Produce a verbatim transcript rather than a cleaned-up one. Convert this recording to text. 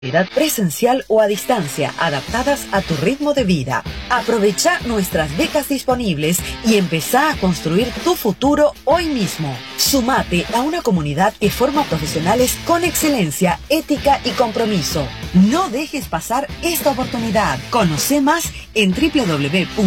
presencial o a distancia, adaptadas a tu ritmo de vida. Aprovecha nuestras becas disponibles y empezá a construir tu futuro hoy mismo. Sumate a una comunidad que forma profesionales con excelencia, ética y compromiso. No dejes pasar esta oportunidad. Conoce más en doble u doble u doble u punto